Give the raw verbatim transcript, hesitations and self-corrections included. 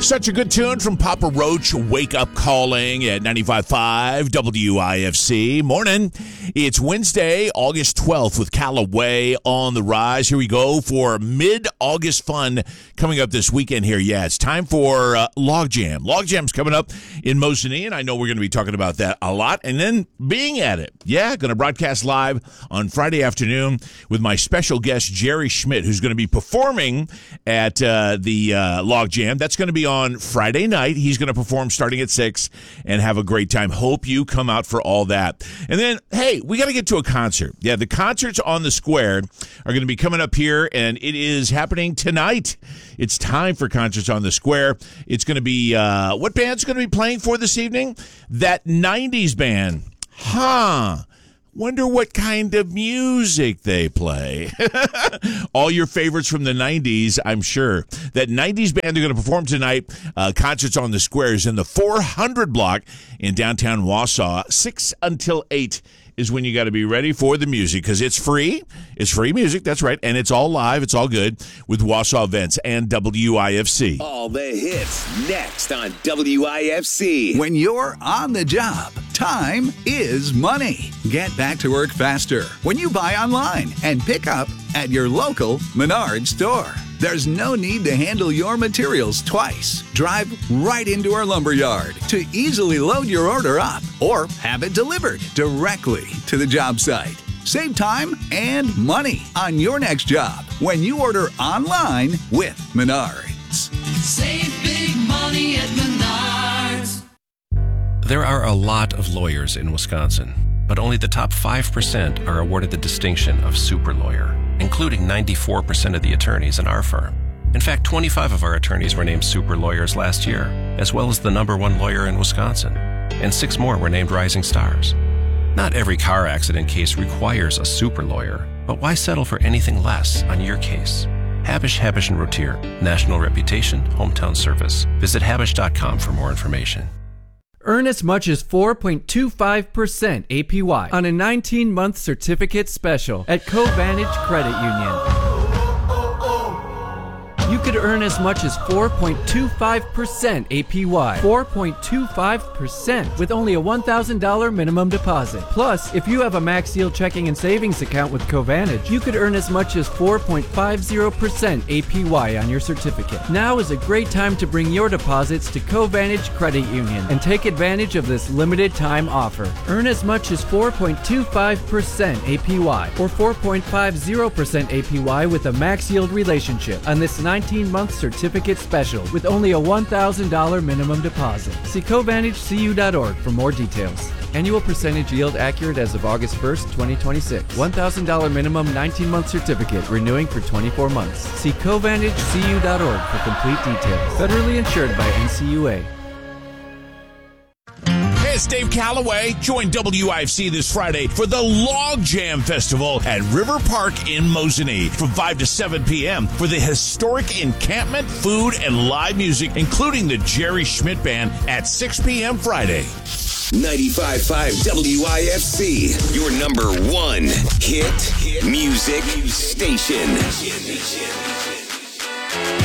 Such a good tune from Papa Roach, Wake Up Calling at ninety-five point five W I F C. Morning. It's Wednesday, August twelfth with Callaway on the rise. Here we go for mid-August fun coming up this weekend here. Yeah, it's time for uh, Logjam. Logjam's coming up in Mosinee, and I know we're going to be talking about that a lot. And then being at it. Yeah, going to broadcast live on Friday afternoon with my special guest, Jerry Schmidt, who's going to be performing at uh, the uh, Logjam. That's going to be on Friday night. He's going to perform starting at six and have a great time. Hope you come out for all that. And then, hey, we got to get to a concert. Yeah, the concerts on the Square are going to be coming up here, and it is happening tonight. It's time for Concerts on the Square. It's going to be, uh, what band's going to be playing for this evening? That nineties band. Huh. Wonder what kind of music they play. All your favorites from the nineties, I'm sure. That nineties band are going to perform tonight. Uh, Concerts on the Squares in the four hundred block in downtown Wausau. six until eight is when you got to be ready for the music, because it's free. It's free music, that's right. And it's all live. It's all good with Wausau Events and W I F C. All the hits next on W I F C. When you're on the job, time is money. Get back to work faster when you buy online and pick up at your local Menards store. There's no need to handle your materials twice. Drive right into our lumber yard to easily load your order up or have it delivered directly to the job site. Save time and money on your next job when you order online with Menards. Save big money at Menards. There are a lot of lawyers in Wisconsin, but only the top five percent are awarded the distinction of super lawyer, including ninety-four percent of the attorneys in our firm. In fact, twenty-five of our attorneys were named super lawyers last year, as well as the number one lawyer in Wisconsin, and six more were named rising stars. Not every car accident case requires a super lawyer, but why settle for anything less on your case? Habish, Habish and Rotier, national reputation, hometown service. Visit habish dot com for more information. Earn as much as four point two five percent A P Y on a nineteen-month certificate special at Covantage Credit Union. You could earn as much as four point two five percent A P Y. four point two five percent with only a one thousand dollars minimum deposit. Plus, if you have a Max Yield checking and savings account with Covantage, you could earn as much as four point five zero percent A P Y on your certificate. Now is a great time to bring your deposits to Covantage Credit Union and take advantage of this limited time offer. Earn as much as four point two five percent A P Y or four point five zero percent A P Y with a Max Yield relationship on this nineteen-month certificate special with only a one thousand dollars minimum deposit. See Covantage C U dot org for more details. Annual percentage yield accurate as of August first, twenty twenty-six. one thousand dollars minimum nineteen-month certificate renewing for twenty-four months. See Covantage C U dot org for complete details. Federally insured by N C U A. It's Dave Callaway. Join W I F C this Friday for the Logjam Festival at River Park in Mosinee from five to seven p.m. for the historic encampment, food, and live music, including the Jerry Schmidt Band at six p.m. Friday. ninety-five point five W I F C, your number one hit music station.